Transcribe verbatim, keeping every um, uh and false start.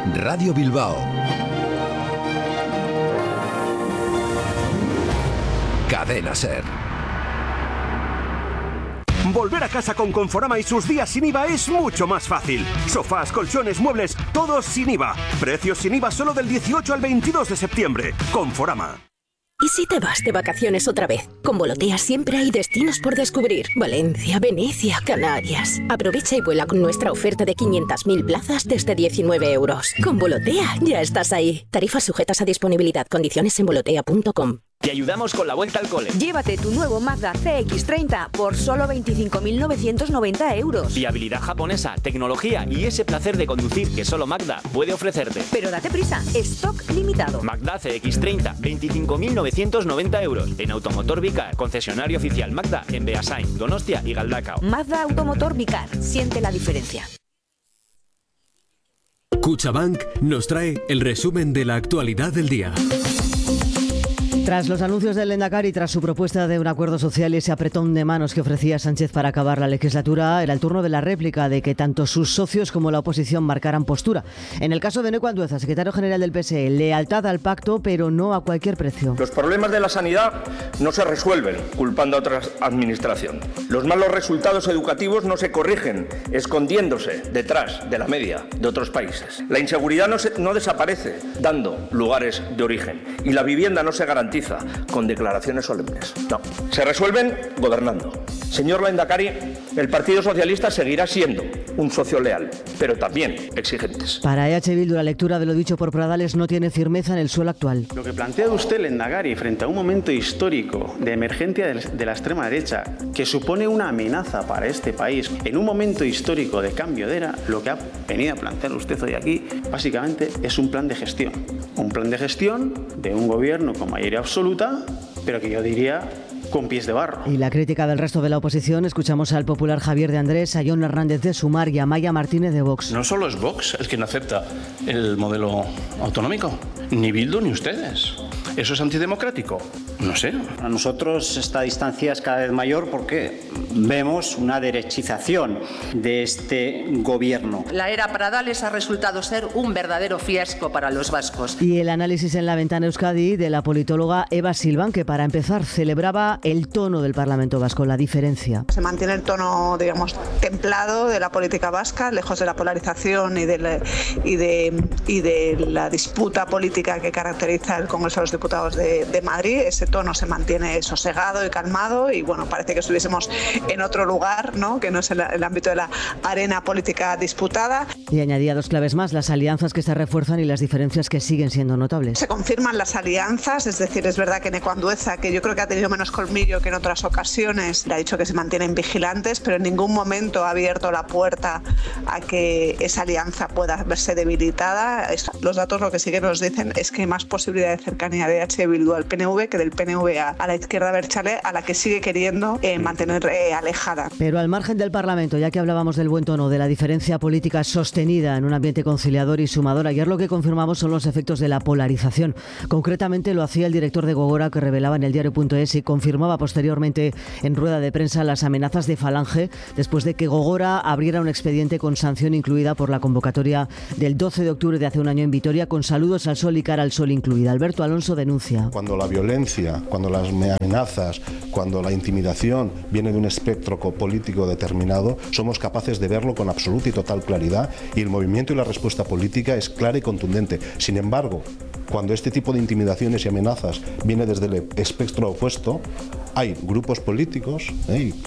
Radio Bilbao. Cadena Ser. Volver a casa con Conforama y sus días sin I V A es mucho más fácil. Sofás, colchones, muebles, todos sin I V A. Precios sin I V A solo del dieciocho al veintidós de septiembre. Conforama. ¿Y si te vas de vacaciones otra vez? Con Volotea siempre hay destinos por descubrir. Valencia, Venecia, Canarias. Aprovecha y vuela con nuestra oferta de quinientas mil plazas desde diecinueve euros. Con Volotea ya estás ahí. Tarifas sujetas a disponibilidad. Condiciones en volotea punto com. Te ayudamos con la vuelta al cole. Llévate tu nuevo Mazda C X treinta por solo veinticinco mil novecientos noventa euros. Fiabilidad japonesa, tecnología y ese placer de conducir que solo Mazda puede ofrecerte. Pero date prisa, stock limitado. Mazda C X treinta, veinticinco mil novecientos noventa euros. En Automotor Vicar, concesionario oficial Mazda en Beasain, Donostia y Galdakao. Mazda Automotor Vicar, siente la diferencia. Cuchabank nos trae el resumen de la actualidad del día. Tras los anuncios del Lehendakari y tras su propuesta de un acuerdo social y ese apretón de manos que ofrecía Sánchez para acabar la legislatura, era el turno de la réplica, de que tanto sus socios como la oposición marcaran postura. En el caso de Eneko Andueza, secretario general del P S E, lealtad al pacto, pero no a cualquier precio. Los problemas de la sanidad no se resuelven culpando a otra administración. Los malos resultados educativos no se corrigen escondiéndose detrás de la media de otros países. La inseguridad no, se, no desaparece dando lugares de origen y la vivienda no se garantiza con declaraciones solemnes. No, se resuelven gobernando. Señor Lehendakari, el Partido Socialista seguirá siendo un socio leal, pero también exigentes. Para E H Bildu, la lectura de lo dicho por Pradales no tiene firmeza en el suelo actual. Lo que plantea usted, Lehendakari, frente a un momento histórico de emergencia de la extrema derecha, que supone una amenaza para este país, en un momento histórico de cambio de era, lo que ha venido a plantear usted hoy aquí, básicamente es un plan de gestión. Un plan de gestión de un gobierno con mayoría absoluta, pero que yo diría con pies de barro. Y la crítica del resto de la oposición, escuchamos al popular Javier de Andrés, a Jon Hernández de Sumar y a Maya Martínez de Vox. No solo es Vox el que no acepta el modelo autonómico, ni Bildu ni ustedes. ¿Eso es antidemocrático? No sé. A nosotros esta distancia es cada vez mayor porque vemos una derechización de este gobierno. La era Pradales ha resultado ser un verdadero fiasco para los vascos. Y el análisis en La Ventana Euskadi de la politóloga Eva Silván, que para empezar celebraba el tono del Parlamento vasco, la diferencia. Se mantiene el tono, digamos, templado de la política vasca, lejos de la polarización y de la, y de, y de la disputa política que caracteriza el Congreso de los Diputados de, de Madrid. Ese tono se mantiene sosegado y calmado y bueno, parece que estuviésemos en otro lugar, ¿no? Que no es el, el ámbito de la arena política disputada. Y añadía dos claves más: las alianzas que se refuerzan y las diferencias que siguen siendo notables. Se confirman las alianzas, es decir, es verdad que Eneko Andueza, que yo creo que ha tenido menos colmillo que en otras ocasiones, le ha dicho que se mantienen vigilantes, pero en ningún momento ha abierto la puerta a que esa alianza pueda verse debilitada. Los datos lo que sí que nos dicen es que hay más posibilidad de cercanía de E H Bildu al P N V que del P N V a, a la izquierda abertzale, a la que sigue queriendo eh, mantener eh, alejada. Pero al margen del Parlamento, ya que hablábamos del buen tono, de la diferencia política sostenida en un ambiente conciliador y sumador, ayer lo que confirmamos son los efectos de la polarización. Concretamente lo hacía el director de Gogora, que revelaba en el diario.es y confirmaba posteriormente en rueda de prensa las amenazas de Falange después de que Gogora abriera un expediente con sanción incluida por la convocatoria del doce de octubre de hace un año en Vitoria, con saludos al sol y cara al sol incluida. Alberto Alonso denuncia. Cuando la violencia, cuando las amenazas, cuando la intimidación viene de un espectro político determinado, somos capaces de verlo con absoluta y total claridad, y el movimiento y la respuesta política es clara y contundente. Sin embargo, cuando este tipo de intimidaciones y amenazas viene desde el espectro opuesto, hay grupos políticos, ¿eh?